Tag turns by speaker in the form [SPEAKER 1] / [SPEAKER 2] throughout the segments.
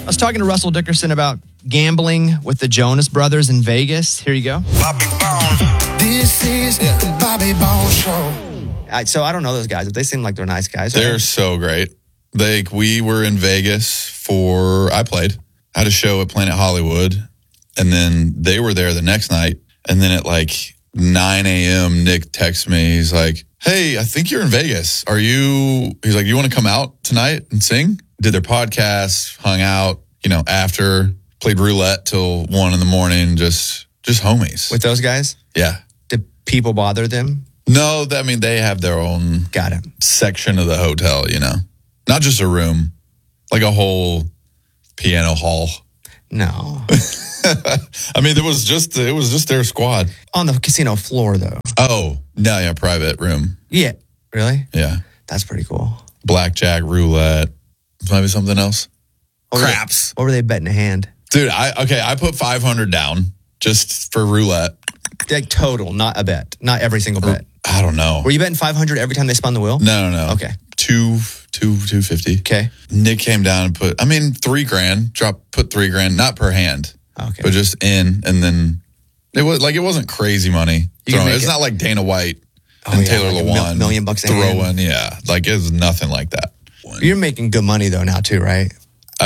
[SPEAKER 1] was talking to Russell Dickerson about gambling with the Jonas Brothers in Vegas. Here you go.
[SPEAKER 2] Bobby Bones. This is the Bobby Bones Show.
[SPEAKER 1] So I don't know those guys, but they seem like they're nice guys.
[SPEAKER 3] They're so great. Like, we were in Vegas I had a show at Planet Hollywood, and then they were there the next night. And then at like 9 a.m., Nick texts me. He's like, hey, I think you're in Vegas. He's like, you want to come out tonight and sing? Did their podcast, hung out, after, played roulette till 1 in the morning, just homies.
[SPEAKER 1] With those guys?
[SPEAKER 3] Yeah.
[SPEAKER 1] Did people bother them?
[SPEAKER 3] No, they have their own section of the hotel, Not just a room, like a whole piano hall.
[SPEAKER 1] No.
[SPEAKER 3] it was just their squad.
[SPEAKER 1] On the casino floor, though.
[SPEAKER 3] Oh, no, yeah, private room.
[SPEAKER 1] Yeah. Really?
[SPEAKER 3] Yeah.
[SPEAKER 1] That's pretty cool.
[SPEAKER 3] Blackjack, roulette, maybe something else. Craps.
[SPEAKER 1] What were they betting a hand?
[SPEAKER 3] Dude, I put 500 down just for roulette.
[SPEAKER 1] Like total, not a bet. Not every single bet.
[SPEAKER 3] I don't know.
[SPEAKER 1] Were you betting 500 every time they spun the wheel?
[SPEAKER 3] No.
[SPEAKER 1] Okay.
[SPEAKER 3] 250.
[SPEAKER 1] Okay.
[SPEAKER 3] Nick came down and put $3,000. Put $3,000, not per hand.
[SPEAKER 1] Okay.
[SPEAKER 3] But just in, and then it wasn't crazy money. It's not like Dana White and Taylor Lewan.
[SPEAKER 1] $1 million a hand.
[SPEAKER 3] It's nothing like that.
[SPEAKER 1] You're making good money though now too, right?
[SPEAKER 3] I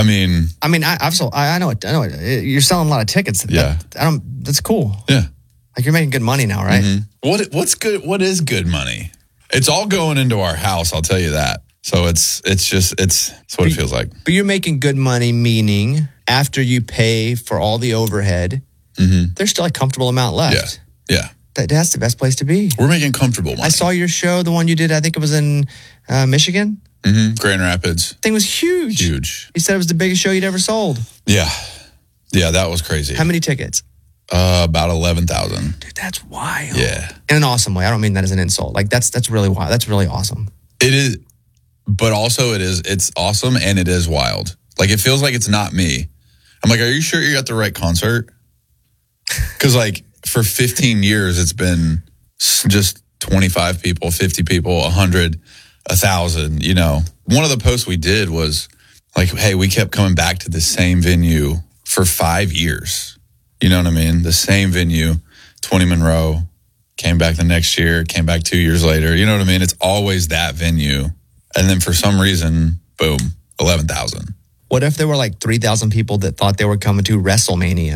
[SPEAKER 1] know it. You're selling a lot of tickets.
[SPEAKER 3] Yeah.
[SPEAKER 1] That's cool.
[SPEAKER 3] Yeah.
[SPEAKER 1] Like you're making good money now, right?
[SPEAKER 3] Mm-hmm. What's good? What is good money? It's all going into our house. I'll tell you that. So it's what it feels like.
[SPEAKER 1] But you're making good money, meaning after you pay for all the overhead, there's still a comfortable amount left.
[SPEAKER 3] Yeah.
[SPEAKER 1] That's the best place to be.
[SPEAKER 3] We're making comfortable money.
[SPEAKER 1] I saw your show, the one you did, I think it was in Michigan.
[SPEAKER 3] Grand Rapids.
[SPEAKER 1] Thing was huge.
[SPEAKER 3] Huge.
[SPEAKER 1] You said it was the biggest show you'd ever sold.
[SPEAKER 3] Yeah. Yeah, that was crazy.
[SPEAKER 1] How many tickets?
[SPEAKER 3] About 11,000.
[SPEAKER 1] Dude, that's wild.
[SPEAKER 3] Yeah.
[SPEAKER 1] In an awesome way. I don't mean that as an insult. Like that's really wild. That's really awesome.
[SPEAKER 3] It is, but also it's awesome and it is wild. Like it feels like it's not me. I'm like, are you sure you're at the right concert? Because like for 15 years, it's been just 25 people, 50 people, 100, 1,000, One of the posts we did was like, hey, we kept coming back to the same venue for 5 years. You know what I mean? The same venue, 20 Monroe, came back the next year, came back 2 years later. You know what I mean? It's always that venue. And then for some reason, boom, 11,000.
[SPEAKER 1] What if there were like 3,000 people that thought they were coming to WrestleMania?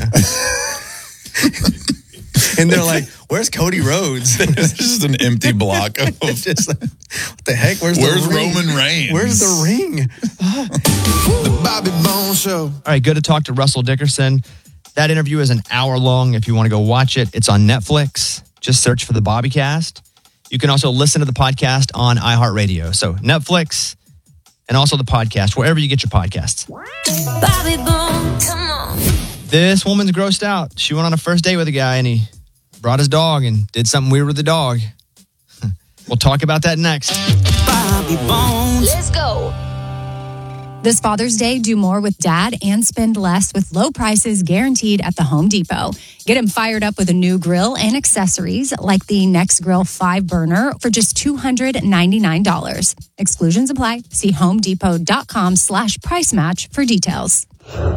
[SPEAKER 1] And they're like, where's Cody Rhodes?
[SPEAKER 3] It's just an empty block of
[SPEAKER 1] just like, what the heck? Where's
[SPEAKER 3] Roman Reigns?
[SPEAKER 1] Where's the ring?
[SPEAKER 2] The Bobby Bones Show.
[SPEAKER 1] All right, good to talk to Russell Dickerson. That interview is an hour long. If you want to go watch it, it's on Netflix. Just search for the Bobbycast. You can also listen to the podcast on iHeartRadio. So Netflix and also the podcast, wherever you get your podcasts.
[SPEAKER 4] Bobby Bones, come on.
[SPEAKER 1] This woman's grossed out. She went on a first date with a guy and he brought his dog and did something weird with the dog. We'll talk about that next.
[SPEAKER 4] Bobby Bones. Let's go.
[SPEAKER 5] This Father's Day, do more with Dad and spend less with low prices guaranteed at the Home Depot. Get him fired up with a new grill and accessories like the Next Grill 5-burner for just $299. Exclusions apply. See homedepot.com/price match for details.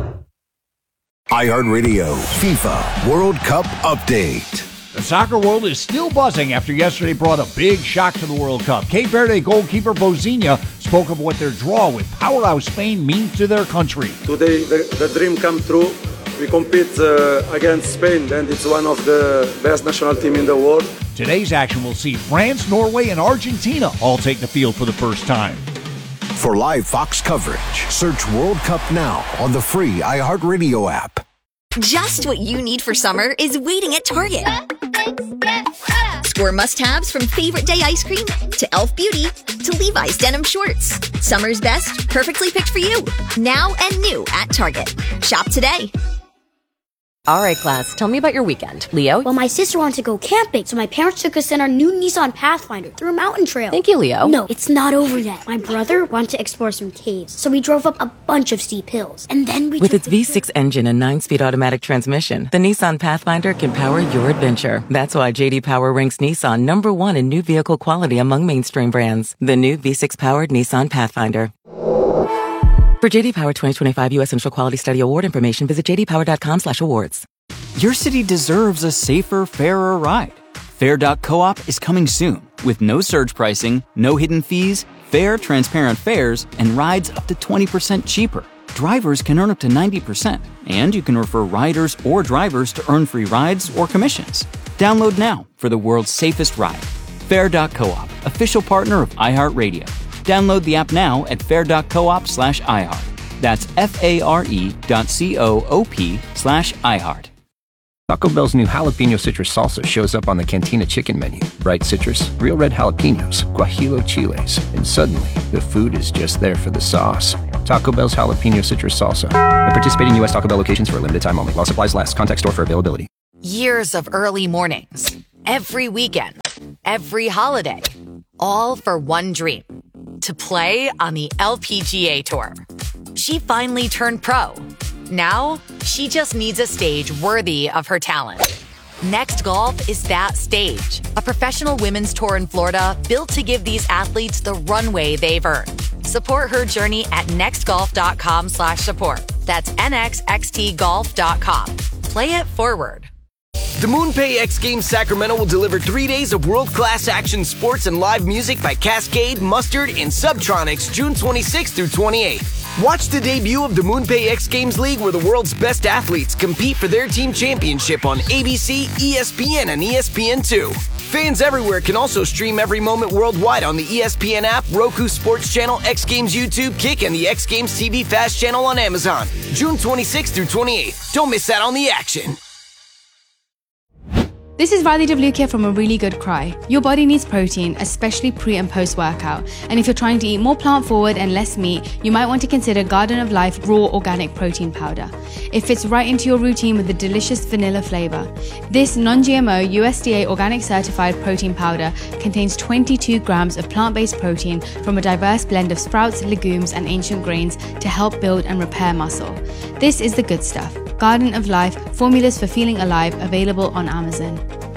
[SPEAKER 6] iHeartRadio FIFA World Cup Update.
[SPEAKER 7] The soccer world is still buzzing after yesterday brought a big shock to the World Cup. Cape Verde goalkeeper Bozinha spoke of what their draw with powerhouse Spain means to their country.
[SPEAKER 8] Today, the dream come true. We compete against Spain, and it's one of the best national team in the world.
[SPEAKER 7] Today's action will see France, Norway, and Argentina all take the field for the first time.
[SPEAKER 6] For live Fox coverage, search World Cup now on the free iHeartRadio app.
[SPEAKER 9] Just what you need for summer is waiting at Target. Score must-haves from Favorite Day ice cream to Elf Beauty to Levi's denim shorts. Summer's best, perfectly picked for you. Now and new at Target. Shop today.
[SPEAKER 10] All right, class, tell me about your weekend. Leo?
[SPEAKER 11] Well, my sister wanted to go camping, so my parents took us in our new Nissan Pathfinder through a mountain trail.
[SPEAKER 10] Thank you, Leo.
[SPEAKER 11] No, it's not over yet. My brother wanted to explore some caves, so we drove up a bunch of steep hills. And then we
[SPEAKER 10] With its V6 engine and 9-speed automatic transmission, the Nissan Pathfinder can power your adventure. That's why J.D. Power ranks Nissan #1 in new vehicle quality among mainstream brands. The new V6-powered Nissan Pathfinder. For JD Power 2025 U.S. Central Quality Study Award information, visit jdpower.com/awards.
[SPEAKER 12] Your city deserves a safer, fairer ride. Fair.coop is coming soon with no surge pricing, no hidden fees, fair, transparent fares, and rides up to 20% cheaper. Drivers can earn up to 90%, and you can refer riders or drivers to earn free rides or commissions. Download now for the world's safest ride. Fair.coop, official partner of iHeartRadio. Download the app now at fair.coop/iHeart. That's FARE.coop/iHeart.
[SPEAKER 13] Taco Bell's new jalapeno citrus salsa shows up on the Cantina chicken menu. Bright citrus, real red jalapenos, guajillo chiles, and suddenly the food is just there for the sauce. Taco Bell's jalapeno citrus salsa. At participating U.S. Taco Bell locations for a limited time only. While supplies last. Contact store for availability.
[SPEAKER 14] Years of early mornings, every weekend, every holiday, all for one dream: to play on the LPGA Tour. She finally turned pro. Now, she just needs a stage worthy of her talent. Next Golf is that stage. A professional women's tour in Florida built to give these athletes the runway they've earned. Support her journey at nextgolf.com/support. That's nxxtgolf.com. Play it forward.
[SPEAKER 15] The MoonPay X Games Sacramento will deliver 3 days of world-class action sports and live music by Cascade, Mustard, and Subtronics June 26th through 28th. Watch the debut of the MoonPay X Games League, where the world's best athletes compete for their team championship on ABC, ESPN, and ESPN2. Fans everywhere can also stream every moment worldwide on the ESPN app, Roku Sports Channel, X Games YouTube, Kick, and the X Games TV Fast channel on Amazon. June 26th through 28th. Don't miss out on the action.
[SPEAKER 16] This is Radhi Devlukia from A Really Good Cry. Your body needs protein, especially pre and post workout. And if you're trying to eat more plant forward and less meat, you might want to consider Garden of Life Raw Organic Protein Powder. It fits right into your routine with the delicious vanilla flavor. This non-GMO USDA organic certified protein powder contains 22 grams of plant-based protein from a diverse blend of sprouts, legumes, and ancient grains to help build and repair muscle. This is the good stuff. Garden of Life, formulas for feeling alive, available on Amazon.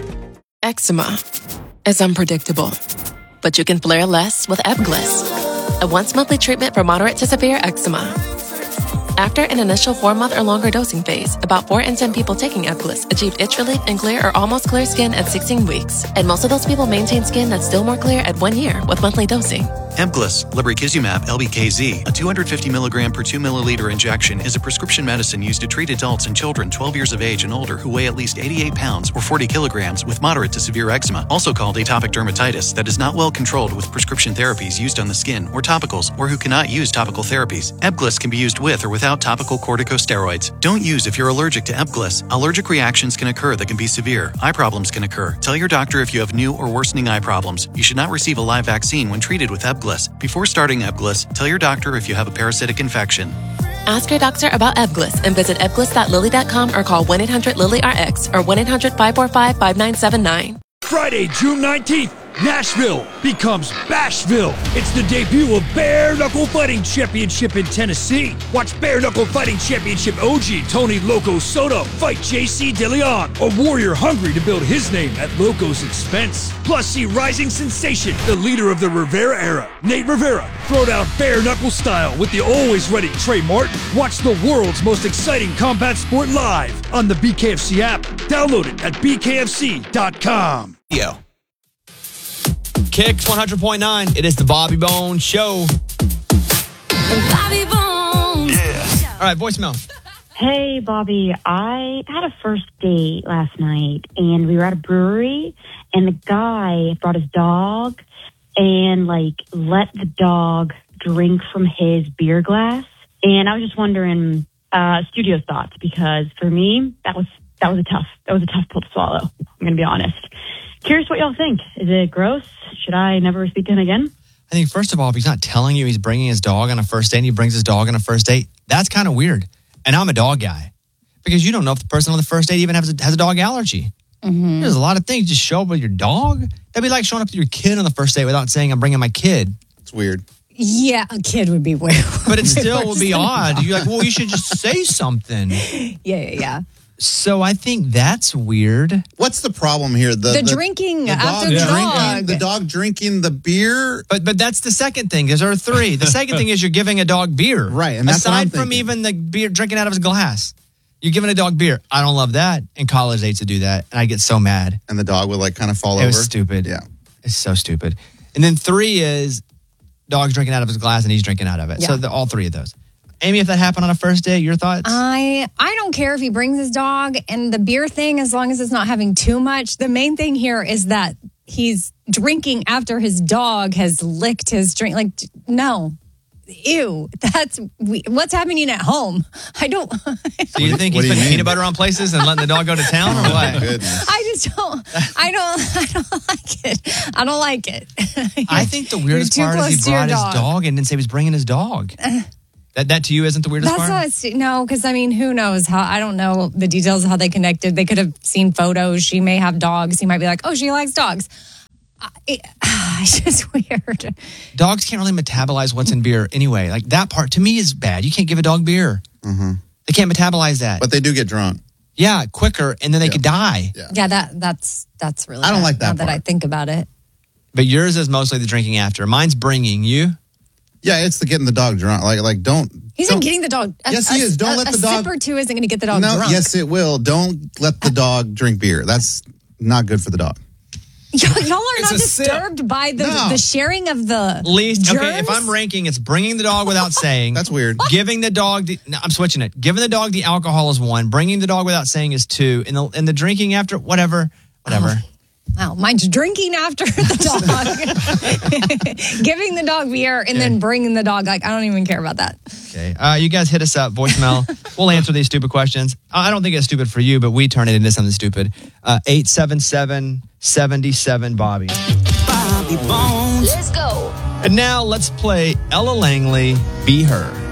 [SPEAKER 17] Eczema is unpredictable, but you can flare less with Ebglyss, a once-monthly treatment for moderate to severe eczema. After an initial 4-month or longer dosing phase, about 4 in 10 people taking Ebglyss achieved itch relief and clear or almost clear skin at 16 weeks, and most of those people maintain skin that's still more clear at 1 year with monthly dosing.
[SPEAKER 18] Ebglyss, lebrikizumab LBKZ, a 250 milligram per 2 milliliter injection, is a prescription medicine used to treat adults and children 12 years of age and older who weigh at least 88 pounds or 40 kilograms with moderate to severe eczema, also called atopic dermatitis, that is not well controlled with prescription therapies used on the skin or topicals, or who cannot use topical therapies. Ebglyss can be used with or without topical corticosteroids. Don't use if you're allergic to Ebglyss. Allergic reactions can occur that can be severe. Eye problems can occur. Tell your doctor if you have new or worsening eye problems. You should not receive a live vaccine when treated with Ebglyss. Before starting Ebglyss, tell your doctor if you have a parasitic infection.
[SPEAKER 17] Ask your doctor about Ebglyss and visit ebglyss.lilly.com or call 1-800-LILY-RX or 1-800-545-5979.
[SPEAKER 19] Friday, June 19th, Nashville becomes Bashville. It's the debut of Bare Knuckle Fighting Championship in Tennessee. Watch Bare Knuckle Fighting Championship OG Tony Loco Soto fight JC DeLeon, a warrior hungry to build his name at Loco's expense. Plus, see rising sensation, the leader of the Rivera era, Nate Rivera, throw down bare knuckle style with the always ready Trey Martin. Watch the world's most exciting combat sport live on the BKFC app. Download it at bkfc.com.
[SPEAKER 1] Yo. Kicks 100.9. It is the Bobby Bones Show.
[SPEAKER 4] Bobby Bones.
[SPEAKER 1] Yeah. All right, voicemail.
[SPEAKER 20] Hey, Bobby. I had a first date last night, and we were at a brewery, and the guy brought his dog and, let the dog drink from his beer glass. And I was just wondering, studio's thoughts, because for me, that was a tough pill to swallow. I'm going to be honest. Curious what y'all think. Is it gross? Should I never speak to him again?
[SPEAKER 1] I think, first of all, if he's not telling you he's bringing his dog on a first date and he brings his dog on a first date, that's kind of weird. And I'm a dog guy. Because you don't know if the person on the first date even has a dog allergy. Mm-hmm. There's a lot of things. Just show up with your dog. That'd be like showing up with your kid on the first date without saying, I'm bringing my kid.
[SPEAKER 3] It's weird.
[SPEAKER 5] Yeah, a kid would be weird.
[SPEAKER 1] But it still would be odd. You're like, well, you should just say something.
[SPEAKER 5] Yeah.
[SPEAKER 1] So I think that's weird.
[SPEAKER 21] What's the problem here?
[SPEAKER 5] The drinking after the dog.
[SPEAKER 21] The dog drinking the beer.
[SPEAKER 1] But that's the second thing, because there are three. The second thing is you're giving a dog beer.
[SPEAKER 21] Right, and that's what I'm
[SPEAKER 1] aside from
[SPEAKER 21] thinking.
[SPEAKER 1] even the beer drinking out of his glass. You're giving a dog beer. I don't love that. In college, they used to do that, and I get so mad.
[SPEAKER 21] And the dog would like kind of fall over.
[SPEAKER 1] It was stupid.
[SPEAKER 21] Yeah.
[SPEAKER 1] It's so stupid. And then 3 is dog's drinking out of his glass and he's drinking out of it.
[SPEAKER 5] Yeah.
[SPEAKER 1] So all 3 of those. Amy, if that happened on a first date, your thoughts?
[SPEAKER 5] I don't care if he brings his dog, and the beer thing, as long as it's not having too much. The main thing here is that he's drinking after his dog has licked his drink. Like, no. Ew. What's happening at home? I don't.
[SPEAKER 1] So you think he's putting peanut butter on places and letting the dog go to town, or what?
[SPEAKER 5] I just don't. I don't like it. I don't like it.
[SPEAKER 1] I think the weirdest
[SPEAKER 5] You're too
[SPEAKER 1] part is
[SPEAKER 5] close
[SPEAKER 1] he
[SPEAKER 5] to your
[SPEAKER 1] brought his dog and didn't say he was bringing his dog. That to you isn't the weirdest part?
[SPEAKER 5] That's not, no, because I mean, who knows how? I don't know the details of how they connected. They could have seen photos. She may have dogs. He might be like, oh, she likes dogs. It's just weird.
[SPEAKER 1] Dogs can't really metabolize what's in beer anyway. Like that part to me is bad. You can't give a dog beer.
[SPEAKER 21] Mm-hmm.
[SPEAKER 1] They can't metabolize that.
[SPEAKER 21] But they do get drunk.
[SPEAKER 1] Yeah, quicker, and then they could die.
[SPEAKER 5] Yeah, that's really.
[SPEAKER 21] I don't
[SPEAKER 5] bad,
[SPEAKER 21] like that
[SPEAKER 5] now that I think about it.
[SPEAKER 1] But yours is mostly the drinking after. Mine's bringing. You?
[SPEAKER 21] Yeah, it's the getting the dog drunk. Like don't.
[SPEAKER 5] He's not getting the dog.
[SPEAKER 21] Yes, he is. Don't let the dog.
[SPEAKER 5] A sip or two isn't going to get the dog
[SPEAKER 21] No,
[SPEAKER 5] drunk.
[SPEAKER 21] yes, it will. Don't let the dog drink beer. That's not good for the dog.
[SPEAKER 5] Y'all are not disturbed by the sharing of the
[SPEAKER 1] Least,
[SPEAKER 5] germs?
[SPEAKER 1] okay, if I'm ranking, it's bringing the dog without saying.
[SPEAKER 21] That's weird.
[SPEAKER 1] Giving the dog, no, I'm switching it. Giving the dog the alcohol is 1. Bringing the dog without saying is 2. And the drinking after, whatever.
[SPEAKER 5] Wow, mine's drinking after the dog. Giving the dog beer and then bringing the dog. Like, I don't even care about that.
[SPEAKER 1] Okay. You guys hit us up, voicemail. We'll answer these stupid questions. I don't think it's stupid for you, but we turn it into something stupid. 877-77-Bobby.
[SPEAKER 4] Bobby Bones. Let's go.
[SPEAKER 1] And now let's play Ella Langley, Be Her.